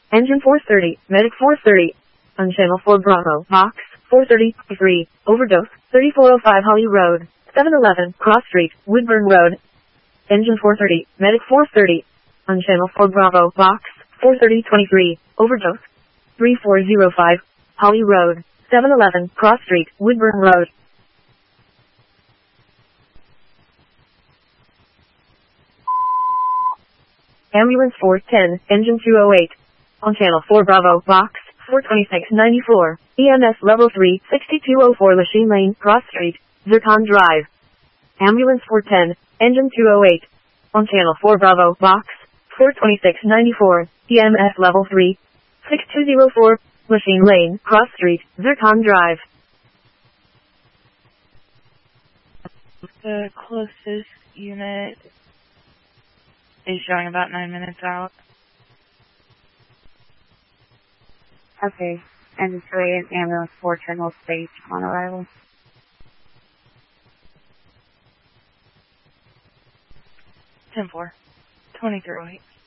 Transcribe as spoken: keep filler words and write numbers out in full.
Engine four thirty, Medic four thirty. On Channel four Bravo, Box four thirty-three, Overdose, thirty-four oh five Holly Road, seven eleven, Cross Street, Woodburn Road. Engine four thirty, Medic four thirty. On Channel four Bravo, Box four thirty twenty-three, Overdose, three four oh five, Holly Road, seven eleven, Cross Street, Woodburn Road. Ambulance four ten, Engine two oh eight. On Channel four Bravo, Box four twenty-six ninety-four, E M S Level three, sixty-two oh four Lachine Lane, Cross Street, Zircon Drive. Ambulance four ten, Engine two oh eight. On Channel four Bravo, Box four twenty-six ninety-four, E M S Level three, sixty-two oh four, Lachine Lane, Cross Street, Zircon Drive. The closest unit is showing about nine minutes out. Okay. Engine two oh eight, ambulance four ten will state on arrival. ten four, twenty-three oh eight.